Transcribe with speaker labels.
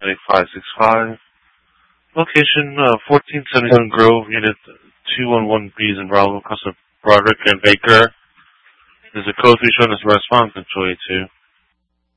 Speaker 1: 8565. Location, 1477 Grove, Unit 211B's in Bravo, Costa Broderick and Baker. There's a code 3 showing us response in 282.